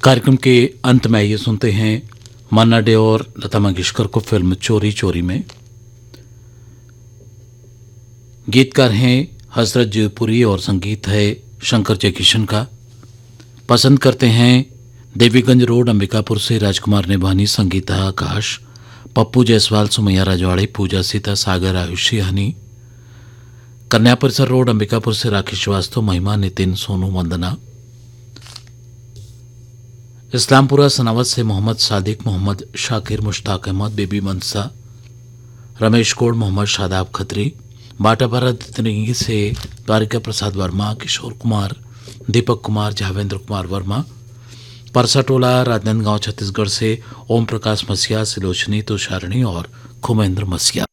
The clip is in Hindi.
कार्यक्रम के अंत में ये सुनते हैं मन्ना डे और लता मंगेशकर को फिल्म चोरी चोरी में। गीतकार हैं हजरत जयपुरी और संगीत है शंकर जयकिशन का। पसंद करते हैं देवीगंज रोड अंबिकापुर से राजकुमार नेभानी, संगीता आकाश, पप्पू जायसवाल, सुमैया राजवाड़ी, पूजा सीता, सागर आयुषी हनी। कन्या परिसर रोड अंबिकापुर से राकेश श्रीवास्तव, महिमा, नितिन, सोनू, वंदना। इस्लामपुरा सनावत से मोहम्मद सादिक, मोहम्मद शाकिर, मुश्ताक अहमद, बेबी मनसा, रमेश कोड, मोहम्मद शादाब खत्री। बाटापारा तितनी से द्वारिका प्रसाद वर्मा, किशोर कुमार, दीपक कुमार, जावेंद्र कुमार वर्मा। परसाटोला राजनांदगांव छत्तीसगढ़ से ओम प्रकाश मसिया, सिलोचनी, तुषारणी और खुमेंद्र मसिया।